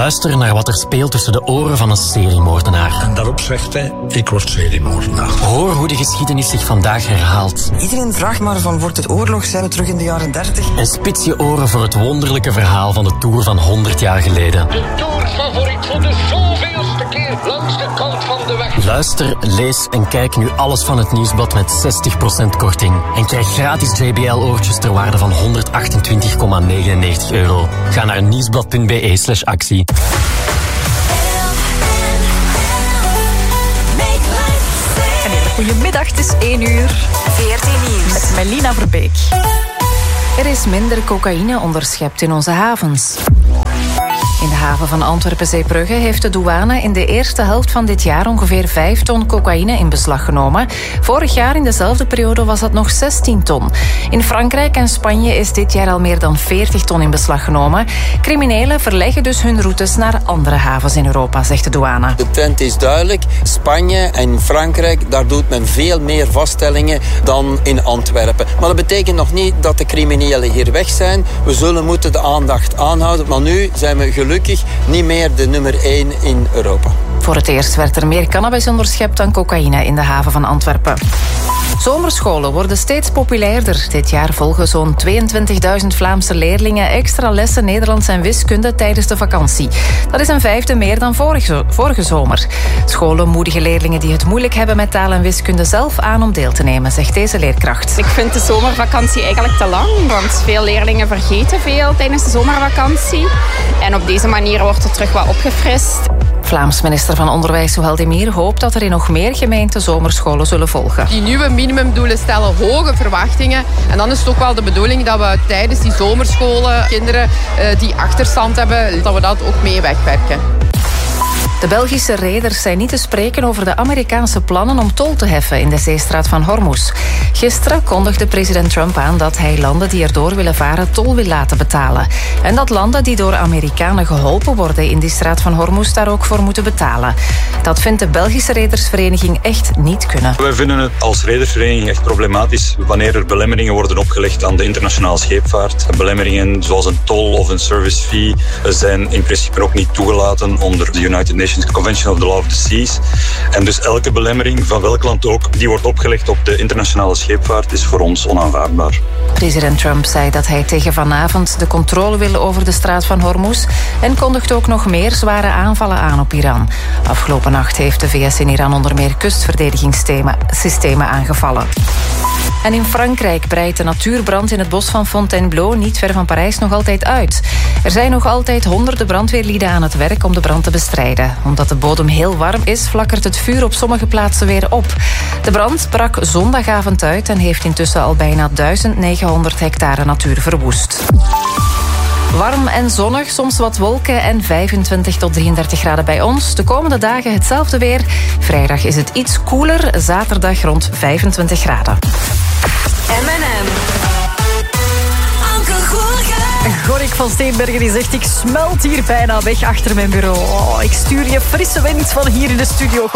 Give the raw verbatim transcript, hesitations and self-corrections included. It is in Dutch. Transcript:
Luister naar wat er speelt tussen de oren van een seriemoordenaar. En daarop zegt hij, ik word seriemoordenaar. Hoor hoe de geschiedenis zich vandaag herhaalt. Iedereen vraagt maar van, wordt het oorlog? Zijn we terug in de jaren dertig? En spits je oren voor het wonderlijke verhaal van de Tour van honderd jaar geleden. De Tour-favoriet voor de zoveelste keer langs de kant van de weg. Luister, lees en kijk nu alles van het Nieuwsblad met zestig procent korting. En krijg gratis J B L-oortjes ter waarde van honderdachtentwintig komma negenennegentig euro. Ga naar nieuwsblad.be slash actie. Goedemiddag, het is één uur. veertien nieuws. Met Melina Verbeek. Er is minder cocaïne onderschept in onze havens. In de haven van Antwerpen-Zeebrugge heeft de douane in de eerste helft van dit jaar ongeveer vijf ton cocaïne in beslag genomen. Vorig jaar in dezelfde periode was dat nog zestien ton. In Frankrijk en Spanje is dit jaar al meer dan veertig ton in beslag genomen. Criminelen verleggen dus hun routes naar andere havens in Europa, zegt de douane. De trend is duidelijk. Spanje en Frankrijk, daar doet men veel meer vaststellingen dan in Antwerpen. Maar dat betekent nog niet dat de criminelen hier weg zijn. We zullen moeten de aandacht aanhouden. Maar nu zijn we gelukkig niet meer de nummer één in Europa. Voor het eerst werd er meer cannabis onderschept dan cocaïne in de haven van Antwerpen. Zomerscholen worden steeds populairder. Dit jaar volgen zo'n tweeëntwintigduizend Vlaamse leerlingen extra lessen Nederlands en wiskunde tijdens de vakantie. Dat is een vijfde meer dan vorige, vorige zomer. Scholen moedigen leerlingen die het moeilijk hebben met taal en wiskunde zelf aan om deel te nemen, zegt deze leerkracht. Ik vind de zomervakantie eigenlijk te lang, want veel leerlingen vergeten veel tijdens de zomervakantie. En op deze manier wordt het terug wat opgefrist. Vlaams minister van Onderwijs Zoël Demir hoopt dat er in nog meer gemeenten zomerscholen zullen volgen. Die nieuwe minimumdoelen stellen hoge verwachtingen. En dan is het ook wel de bedoeling dat we tijdens die zomerscholen kinderen uh, die achterstand hebben, dat we dat ook mee wegwerken. De Belgische reders zijn niet te spreken over de Amerikaanse plannen om tol te heffen in de zeestraat van Hormuz. Gisteren kondigde president Trump aan dat hij landen die erdoor willen varen tol wil laten betalen. En dat landen die door Amerikanen geholpen worden in die straat van Hormuz daar ook voor moeten betalen. Dat vindt de Belgische redersvereniging echt niet kunnen. Wij vinden het als redersvereniging echt problematisch wanneer er belemmeringen worden opgelegd aan de internationale scheepvaart. Belemmeringen zoals een tol of een service fee zijn in principe ook niet toegelaten onder de United Nations Convention of the Law of the Seas. En dus elke belemmering van welk land ook die wordt opgelegd op de internationale scheepvaart is voor ons onaanvaardbaar. President Trump zei dat hij tegen vanavond de controle wil over de straat van Hormuz en kondigt ook nog meer zware aanvallen aan op Iran. Afgelopen nacht heeft de V S in Iran onder meer kustverdedigingssystemen aangevallen. En in Frankrijk breidt de natuurbrand in het bos van Fontainebleau niet ver van Parijs nog altijd uit. Er zijn nog altijd honderden brandweerlieden aan het werk om de brand te bestrijden. Omdat de bodem heel warm is, flakkert het vuur op sommige plaatsen weer op. De brand brak zondagavond uit en heeft intussen al bijna duizend negenhonderd hectare natuur verwoest. Warm en zonnig, soms wat wolken en vijfentwintig tot drieëndertig graden bij ons. De komende dagen hetzelfde weer. Vrijdag is het iets koeler, zaterdag rond vijfentwintig graden. M en M. Anke Goorgen. Gorik van Steenbergen die zegt, ik smelt hier bijna weg achter mijn bureau. Oh, ik stuur je frisse wind van hier in de studio.